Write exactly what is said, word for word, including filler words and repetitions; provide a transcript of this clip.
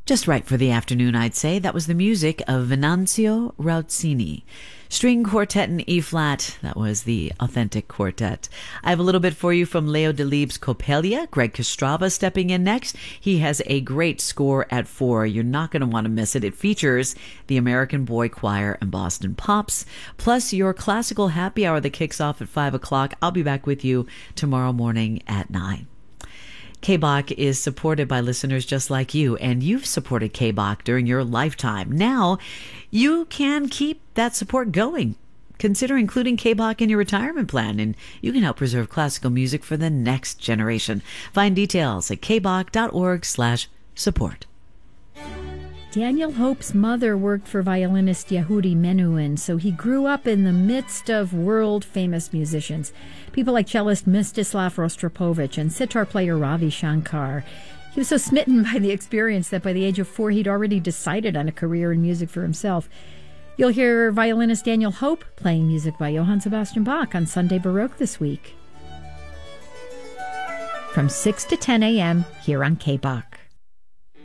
Just right for the afternoon, I'd say. That was the music of Venanzio Rauzzini. String Quartet in E-flat. That was the authentic quartet. I have a little bit for you from Leo Delibes' Coppelia. Greg Kostrava stepping in next. He has a great score at four. You're not going to want to miss it. It features the American Boy Choir and Boston Pops, plus your classical happy hour that kicks off at five o'clock. I'll be back with you tomorrow morning at nine. K B O C is supported by listeners just like you, and you've supported K B O C during your lifetime. Now, you can keep that support going. Consider including K B O C in your retirement plan, and you can help preserve classical music for the next generation. Find details at kboc.org slash support. Daniel Hope's mother worked for violinist Yehudi Menuhin, so he grew up in the midst of world-famous musicians, people like cellist Mstislav Rostropovich and sitar player Ravi Shankar. He was so smitten by the experience that by the age of four, he'd already decided on a career in music for himself. You'll hear violinist Daniel Hope playing music by Johann Sebastian Bach on Sunday Baroque this week. From six to ten a.m. here on K B O C.